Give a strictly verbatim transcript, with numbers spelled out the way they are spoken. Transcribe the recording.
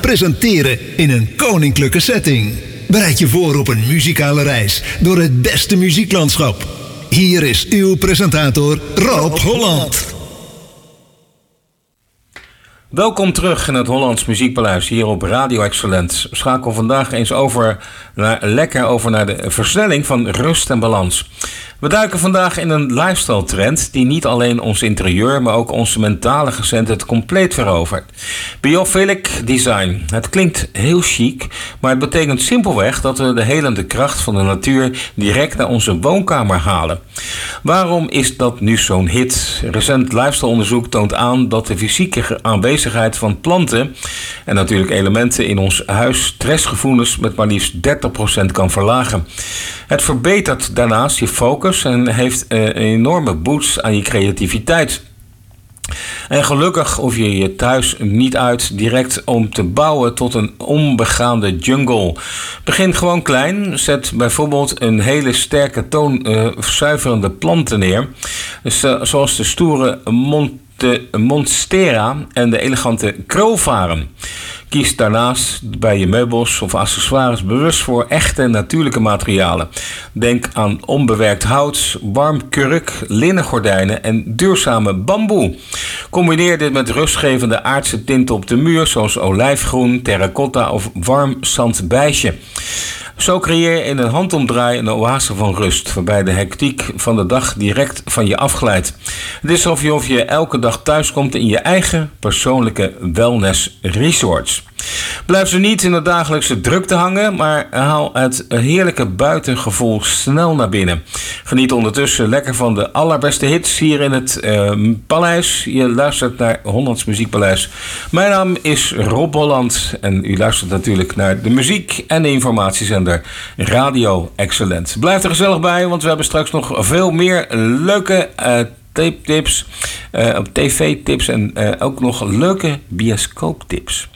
presenteren in een koninklijke setting. Bereid je voor op een muzikale reis door het beste muzieklandschap. Hier is uw presentator Rob Holland. Welkom terug in het Hollands Muziekpaleis hier op Radio Excellent. Schakel vandaag eens over naar, lekker over naar de versnelling van rust en balans. We duiken vandaag in een lifestyle trend die niet alleen ons interieur, maar ook onze mentale gezondheid compleet verovert. Biophilic design. Het klinkt heel chic, maar het betekent simpelweg dat we de helende kracht van de natuur direct naar onze woonkamer halen. Waarom is dat nu zo'n hit? Recent lifestyle onderzoek toont aan dat de fysieke aanwezigheid van planten en natuurlijk elementen in ons huis stressgevoelens met maar liefst dertig procent kan verlagen. Het verbetert daarnaast je focus en heeft een enorme boost aan je creativiteit. En gelukkig hoef je je thuis niet uit direct om te bouwen tot een onbegaande jungle. Begin gewoon klein. Zet bijvoorbeeld een hele sterke toonzuiverende uh, planten neer. Dus, uh, zoals de stoere Monte, Monstera en de elegante krulvaren. Kies daarnaast bij je meubels of accessoires bewust voor echte natuurlijke materialen. Denk aan onbewerkt hout, warm kurk, linnen gordijnen en duurzame bamboe. Combineer dit met rustgevende aardse tinten op de muur zoals olijfgroen, terracotta of warm zandbijsje. Zo creëer je in een handomdraai een oase van rust, waarbij de hectiek van de dag direct van je afglijdt. Het is alsof je, of je elke dag thuiskomt in je eigen persoonlijke wellness resorts. Blijf zo niet in de dagelijkse drukte hangen, maar haal het heerlijke buitengevoel snel naar binnen. Geniet ondertussen lekker van de allerbeste hits hier in het uh, paleis. Je luistert naar Hollands Muziekpaleis. Mijn naam is Rob Holland en u luistert natuurlijk naar de muziek en de informatiezender Radio Excellent. Blijf er gezellig bij, want we hebben straks nog veel meer leuke uh, tape-tips, uh, tv-tips en uh, ook nog leuke bioscooptips.